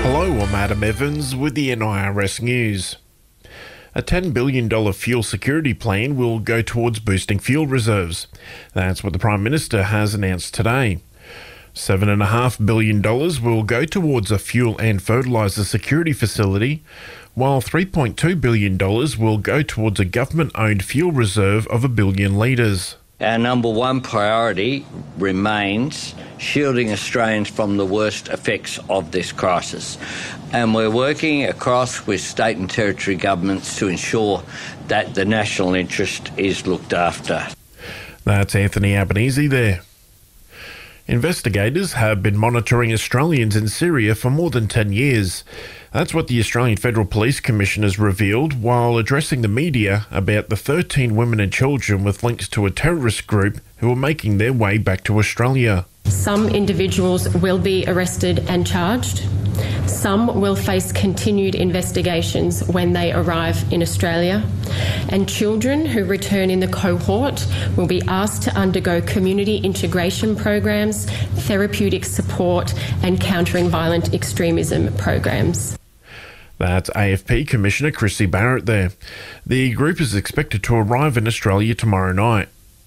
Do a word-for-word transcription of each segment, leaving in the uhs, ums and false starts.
Hello, I'm Adam Evans with the N I R S News. A ten billion dollars fuel security plan will go towards boosting fuel reserves. That's what the Prime Minister has announced today. seven point five billion dollars will go towards a fuel and fertiliser security facility, while three point two billion dollars will go towards a government-owned fuel reserve of a billion litres. Our number one priority remains shielding Australians from the worst effects of this crisis. And we're working across with state and territory governments to ensure that the national interest is looked after. That's Anthony Albanese there. Investigators have been monitoring Australians in Syria for more than ten years. That's what the Australian Federal Police Commission has revealed while addressing the media about the thirteen women and children with links to a terrorist group who are making their way back to Australia. Some individuals will be arrested and charged. Some will face continued investigations when they arrive in Australia. And children who return in the cohort will be asked to undergo community integration programs, therapeutic support and countering violent extremism programs. That's A F P Commissioner Chrissy Barrett there. The group is expected to arrive in Australia tomorrow night.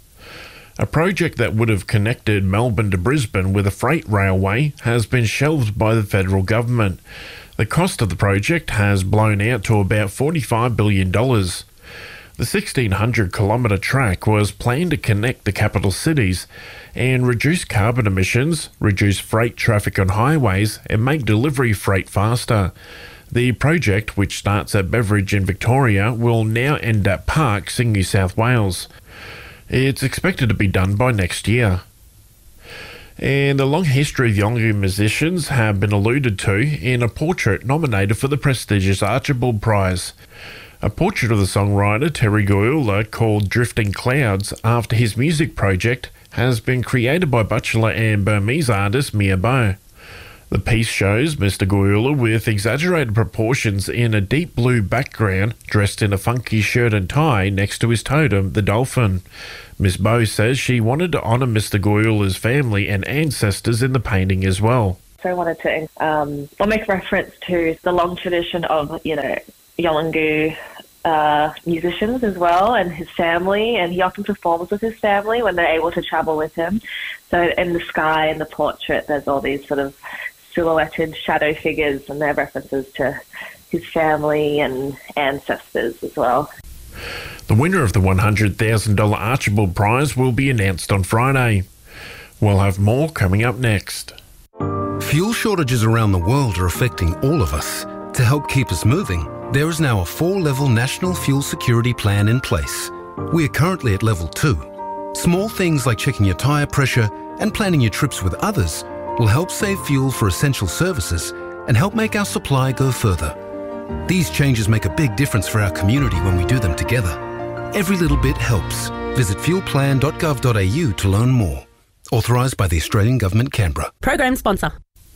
A project that would have connected Melbourne to Brisbane with a freight railway has been shelved by the federal government. The cost of the project has blown out to about forty-five billion dollars. The sixteen hundred kilometre track was planned to connect the capital cities and reduce carbon emissions, reduce freight traffic on highways and make delivery freight faster. The project, which starts at Beveridge in Victoria, will now end at Parkes in New South Wales. It's expected to be done by next year. And the long history of younger musicians have been alluded to in a portrait nominated for the prestigious Archibald Prize. A portrait of the songwriter Terry Goyula called Drifting Clouds after his music project has been created by Bachelor and Burmese artist Mia Bo. The piece shows Mister Goyula with exaggerated proportions in a deep blue background, dressed in a funky shirt and tie next to his totem, the dolphin. Miss Bo says she wanted to honour Mister Goyula's family and ancestors in the painting as well. So I wanted to um, well, make reference to the long tradition of, you know, Yolngu uh, musicians as well, and his family, and he often performs with his family when they're able to travel with him. So in the sky, in the portrait, there's all these sort of silhouetted shadow figures, and they're references to his family and ancestors as well. The winner of the one hundred thousand dollars Archibald Prize will be announced on Friday. We'll have more coming up next. Fuel shortages around the world are affecting all of us. To help keep us moving, there is now a four-level national fuel security plan in place. We are currently at level two. Small things like checking your tyre pressure and planning your trips with others will help save fuel for essential services and help make our supply go further. These changes make a big difference for our community when we do them together. Every little bit helps. Visit fuel plan dot gov dot a u to learn more. Authorised by the Australian Government, Canberra. Program sponsor.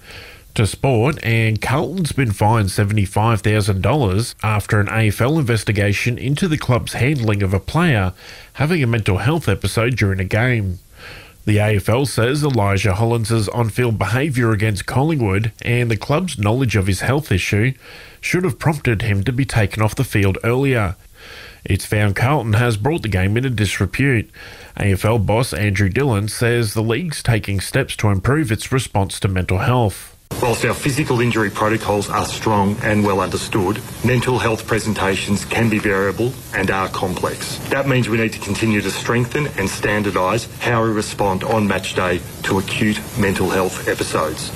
To sport, and Carlton's been fined seventy-five thousand dollars after an A F L investigation into the club's handling of a player having a mental health episode during a game. The A F L says Elijah Hollands' on-field behaviour against Collingwood and the club's knowledge of his health issue should have prompted him to be taken off the field earlier. It's found Carlton has brought the game into disrepute. A F L boss Andrew Dillon says the league's taking steps to improve its response to mental health. Whilst our physical injury protocols are strong and well understood, mental health presentations can be variable and are complex. That means we need to continue to strengthen and standardise how we respond on match day to acute mental health episodes.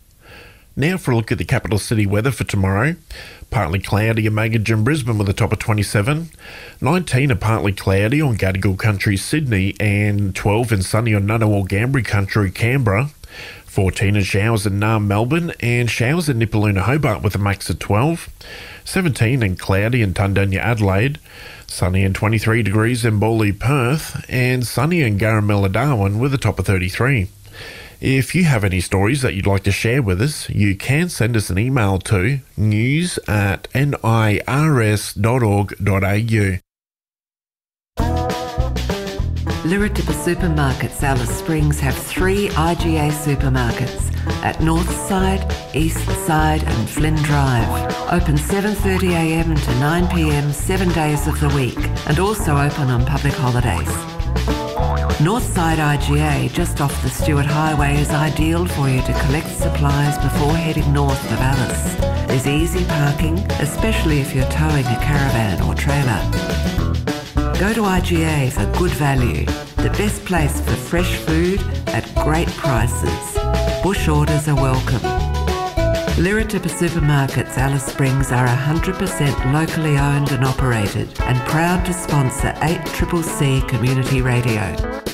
Now for a look at the capital city weather for tomorrow. Partly cloudy in Meganj and Brisbane with a top of twenty-seven. nineteen are partly cloudy on Gadigal Country, Sydney, and twelve and sunny on Ngunnawal Gambri Country, Canberra. fourteen are showers in Naarm, Melbourne, and showers in Nipaluna, Hobart with a max of twelve. seventeen and cloudy in Tundunya, Adelaide. Sunny and twenty-three degrees in Bowley, Perth, and sunny in Garamilla, Darwin with a top of thirty-three. If you have any stories that you'd like to share with us, you can send us an email to news at nirs dot org dot a u. Liritipa Supermarkets Alice Springs have three I G A supermarkets at Northside, Eastside and Flynn Drive. Open seven thirty a m to nine p m seven days of the week, and also open on public holidays. Northside I G A, just off the Stewart Highway, is ideal for you to collect supplies before heading north of Alice. There's easy parking, especially if you're towing a caravan or trailer. Go to I G A for good value, the best place for fresh food at great prices. Bush orders are welcome. Liritipa Supermarkets Alice Springs are one hundred percent locally owned and operated and proud to sponsor eight C C C Community Radio.